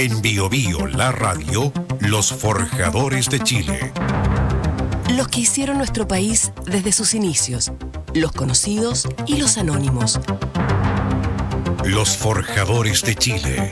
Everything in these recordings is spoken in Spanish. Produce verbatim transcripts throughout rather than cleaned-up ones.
En Bio Bio, la radio, los forjadores de Chile. Los que hicieron nuestro país desde sus inicios, los conocidos y los anónimos. Los forjadores de Chile.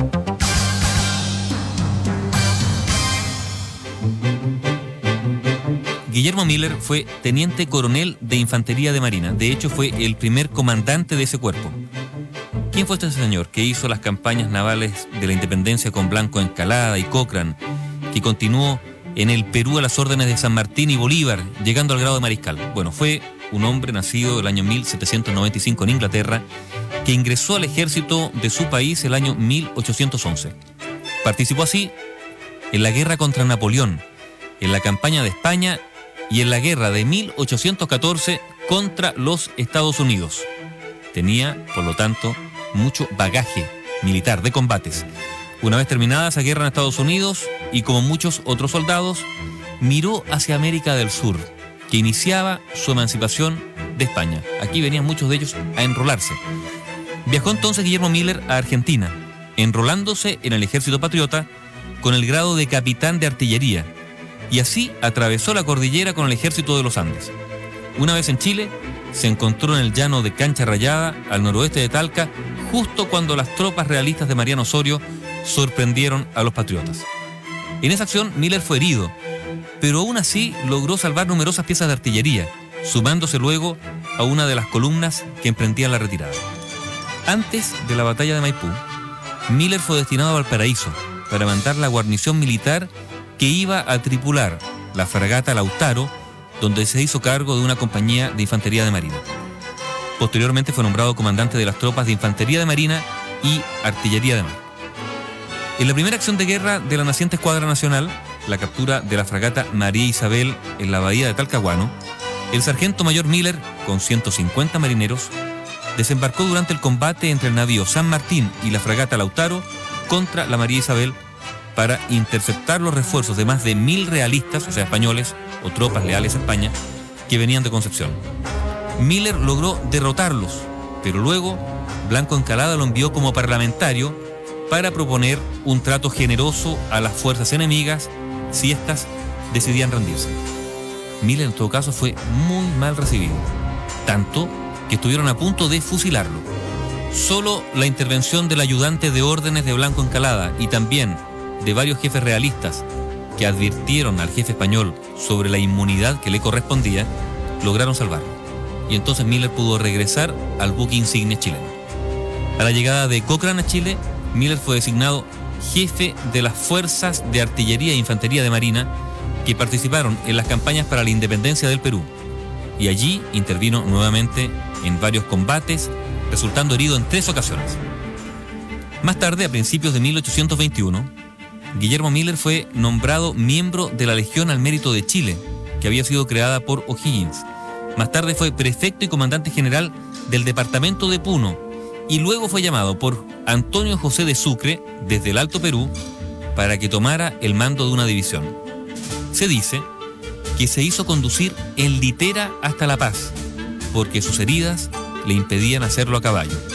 Guillermo Miller fue teniente coronel de Infantería de Marina. De hecho, fue el primer comandante de ese cuerpo. ¿Quién fue este señor que hizo las campañas navales de la independencia con Blanco Encalada y Cochrane, que continuó en el Perú a las órdenes de San Martín y Bolívar, llegando al grado de mariscal? Bueno, fue un hombre nacido el año mil setecientos noventa y cinco en Inglaterra, que ingresó al ejército de su país el año mil ochocientos once. Participó así en la guerra contra Napoleón, en la campaña de España y en la guerra de mil ochocientos catorce contra los Estados Unidos. Tenía, por lo tanto, mucho bagaje militar de combates. Una vez terminada esa guerra en Estados Unidos, y como muchos otros soldados, miró hacia América del Sur, que iniciaba su emancipación de España. Aquí venían muchos de ellos a enrolarse. Viajó entonces Guillermo Miller a Argentina, enrolándose en el Ejército Patriota con el grado de capitán de artillería, y así atravesó la cordillera con el Ejército de los Andes. Una vez en Chile, se encontró en el llano de Cancha Rayada, al noroeste de Talca, justo cuando las tropas realistas de Mariano Osorio sorprendieron a los patriotas. En esa acción, Miller fue herido, pero aún así logró salvar numerosas piezas de artillería, sumándose luego a una de las columnas que emprendían la retirada. Antes de la batalla de Maipú, Miller fue destinado a Valparaíso para mandar la guarnición militar que iba a tripular la fragata Lautaro, donde se hizo cargo de una compañía de infantería de marina. Posteriormente fue nombrado comandante de las tropas de infantería de marina y artillería de mar. En la primera acción de guerra de la naciente Escuadra Nacional, la captura de la fragata María Isabel en la bahía de Talcahuano, el sargento mayor Miller, con ciento cincuenta marineros, desembarcó durante el combate entre el navío San Martín y la fragata Lautaro contra la María Isabel para interceptar los refuerzos de más de mil realistas, o sea, españoles o tropas leales a España, que venían de Concepción. Miller logró derrotarlos, pero luego Blanco Encalada lo envió como parlamentario para proponer un trato generoso a las fuerzas enemigas si éstas decidían rendirse. Miller en todo caso fue muy mal recibido, tanto que estuvieron a punto de fusilarlo. Solo la intervención del ayudante de órdenes de Blanco Encalada y también de varios jefes realistas que advirtieron al jefe español sobre la inmunidad que le correspondía, lograron salvarlo. Y entonces Miller pudo regresar al buque insignia chileno. A la llegada de Cochrane a Chile, Miller fue designado jefe de las fuerzas de artillería e infantería de marina que participaron en las campañas para la independencia del Perú. Y allí intervino nuevamente en varios combates, resultando herido en tres ocasiones. Más tarde, a principios de mil ochocientos veintiuno, Guillermo Miller fue nombrado miembro de la Legión al Mérito de Chile, que había sido creada por O'Higgins. Más tarde fue prefecto y comandante general del departamento de Puno, y luego fue llamado por Antonio José de Sucre, desde el Alto Perú, para que tomara el mando de una división. Se dice que se hizo conducir en litera hasta La Paz, porque sus heridas le impedían hacerlo a caballo.